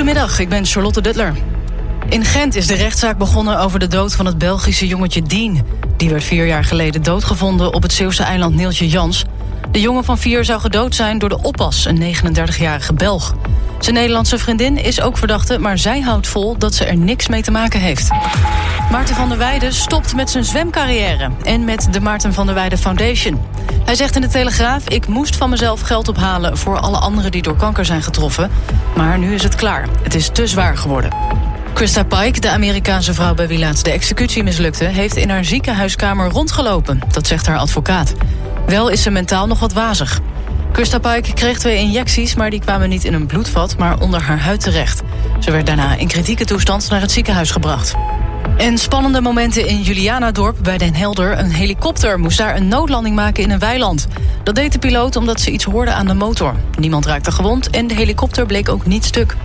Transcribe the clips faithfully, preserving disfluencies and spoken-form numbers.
Goedemiddag, ik ben Charlotte Duttler. In Gent is de rechtszaak begonnen over de dood van het Belgische jongetje Dien. Die werd vier jaar geleden doodgevonden op het Zeeuwse eiland Neeltje Jans. De jongen van vier zou gedood zijn door de oppas, een negenendertigjarige Belg. Zijn Nederlandse vriendin is ook verdachte, maar zij houdt vol dat ze er niks mee te maken heeft. Maarten van der Weijden stopt met zijn zwemcarrière en met de Maarten van der Weijden Foundation. Hij zegt in de Telegraaf: ik moest van mezelf geld ophalen voor alle anderen die door kanker zijn getroffen. Maar nu is het klaar. Het is te zwaar geworden. Krista Pike, de Amerikaanse vrouw bij wie laatst de executie mislukte, heeft in haar ziekenhuiskamer rondgelopen. Dat zegt haar advocaat. Wel is ze mentaal nog wat wazig. Krista Pike kreeg twee injecties, maar die kwamen niet in een bloedvat, maar onder haar huid terecht. Ze werd daarna in kritieke toestand naar het ziekenhuis gebracht. En spannende momenten in Julianadorp bij Den Helder. Een helikopter moest daar een noodlanding maken in een weiland. Dat deed de piloot omdat ze iets hoorde aan de motor. Niemand raakte gewond en de helikopter bleek ook niet stuk.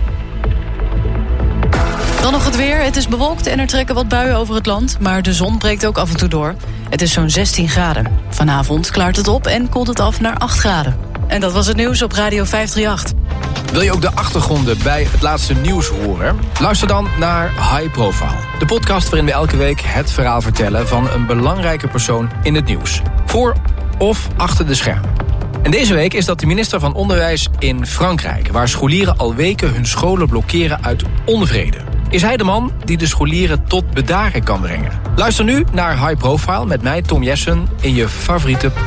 Dan nog het weer. Het is bewolkt en er trekken wat buien over het land, maar de zon breekt ook af en toe door. Het is zo'n zestien graden. Vanavond klaart het op en koelt het af naar acht graden. En dat was het nieuws op Radio vijfdrieënachtig. Wil je ook de achtergronden bij het laatste nieuws horen? Luister dan naar High Profile. De podcast waarin we elke week het verhaal vertellen van een belangrijke persoon in het nieuws. Voor of achter de schermen. En deze week is dat de minister van Onderwijs in Frankrijk, waar scholieren al weken hun scholen blokkeren uit onvrede. Is hij de man die de scholieren tot bedaren kan brengen? Luister nu naar High Profile met mij, Tom Jessen, in je favoriete